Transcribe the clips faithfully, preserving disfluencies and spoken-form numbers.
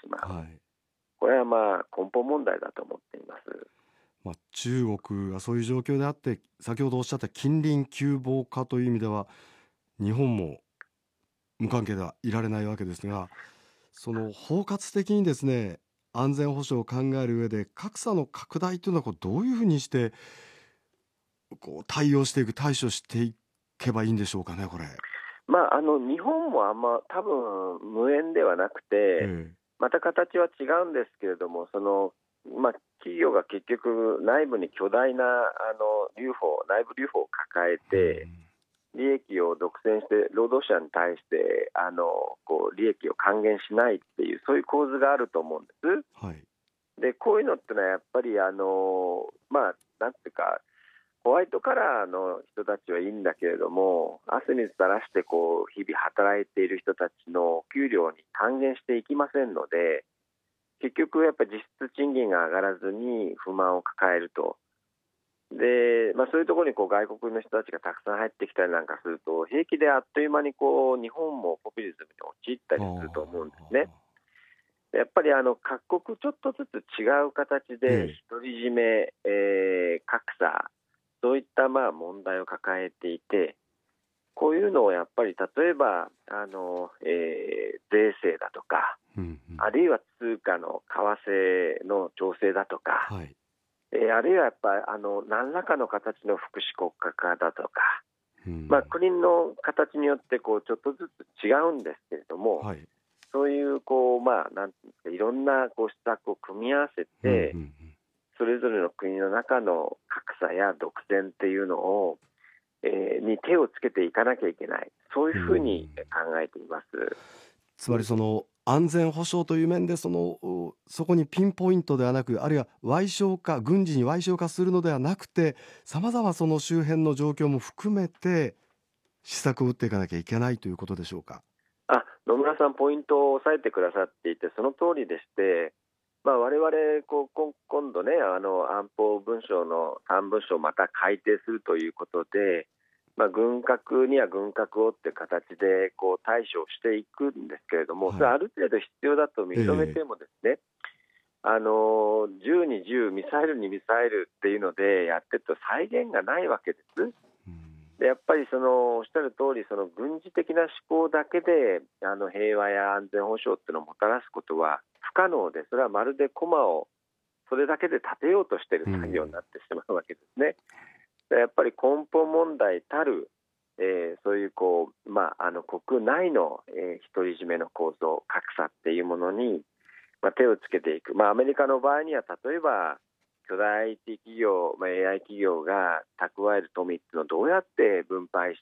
しまう、 はい。 これはまあ根本問題だと思っています。 まあ、中国がそういう状況であって、先ほどおっしゃった近隣急防化という意味では日本も無関係ではいられないわけですが、その包括的にですね、安全保障を考える上で格差の拡大というのはこうどういうふうにしてこう対応していく、対処していけばいいんでしょうかね、これ。 まあ、あの日本もあんま多分無縁ではなくえて、 え。 また形は違うんですけれども、その、まあ、企業が結局内部に巨大なあの留保内部留保を抱えうてん。 利益を独占して労働者に対してあのこう利益を還元しないっていう、そういう構図があると思うんです。 はい。 でこういうのってのはやっぱりあのまあなんていうか、ホワイトカラーの人たちはいいんだけれども、汗水垂らしてこう日々働いている人たちの給料に還元していきませんので、結局やっぱり実質賃金が上がらずに不満を抱えると。で、まあ、そういうところにこう外国の人たちがたくさん入ってきたりなんかすると、平気であっという間にこう日本もポピュリズムに陥ったりすると思うんですね。 あやっぱりあの各国ちょっとずつ違う形ー。 でええ。 独り占め、えー格差、そういったまあ問題を抱えていて、こういうのをやっぱり例えばあの、えー税制だとか、 うんうん。 あるいは通貨の為替の調整だとか、 はい。 えーあるいはやっぱりあの何らかの形の福祉国家化だとか、 うん。 まあ、国の形によってこうちょっとずつ違うんですけれども、 はい。 そういうこう、まあ、なんていうんですか、いろんなこう施策を組み合わせうんうんうて、 ん。 それぞれの国の中の格差や独占っていうのを、えーに手をつけていかなきゃいけない、そういううふうにん。 考えています。 つまりその安全保障という面でそのうそこにピンポイントではなく、あるいは矮小化軍事に矮小化するのではなくて、さまざまその周辺の状況も含めて施策を打っていかなきゃいけないということでしょうか。 あ、野村さんポイントを押さえてくださっていてその通りでして、まあ、我々こう今今度ね、あの安保文書のさんぶんしょをまた改定するということで、まあ、軍拡には軍拡をって形でこう対処していくんですけれども、それははい。 ある程度必要だと認めええ。 てもですね、あの銃に銃、ミサイルにミサイルっていうのでやってると再現がないわけです。 うん。 でやっぱりそのおっしゃる通り、その軍事的な思考だけであの平和や安全保障っていうのをもたらすことは不可能で、それはまるで駒をそれだけで立てようとしている作業になってしまうわけですね。でやっぱり根本問題たる、えーそういうこう、まあ、あの国内の、えー独り占めの構造、格差っていうものに、まあ、手をつけていく、まあ、アメリカの場合には例えば巨大 アイティー 企業、まあ、エーアイ 企業が蓄える富っていうのをどうやって分配して、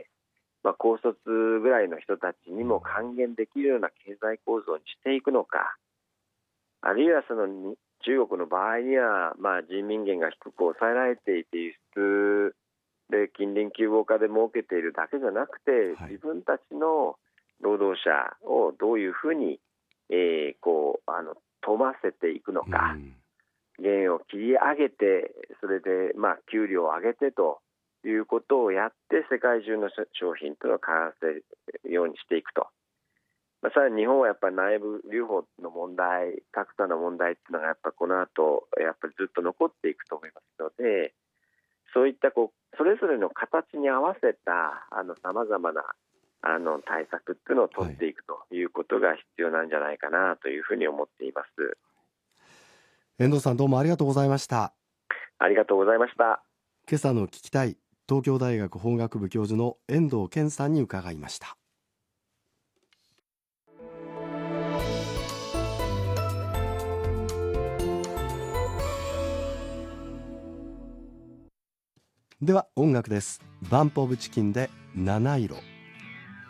まあ、高卒ぐらいの人たちにも還元できるような経済構造にしていくのか、あるいはそのに中国の場合には、まあ、人民元が低く抑えられていて輸出で近隣急防化で儲けているだけじゃなくて、 はい。 自分たちの労働者をどういうふうに、えーこうあの富ませていくのか、 うん。 弦を切り上げて、それで、まあ、給料を上げてということをやって世界中の商品というのを買わせるようにしていくと、まあ、さらに日本はやっぱり内部留保の問題、格差の問題というのがやっぱこの後やっぱりずっと残っていくと思いますので、そういったこうそれぞれの形に合わせたさまざまなあの対策っていうのを取はい。 っていくということが必要なんじゃないかなというふうに思っています。 遠藤さん、どうもありがとうございました。 ありがとうございました。 今朝の聞きたい、東京大学法学部教授の遠藤健さんに伺いました。では音楽です。バンプオブチキンで七色。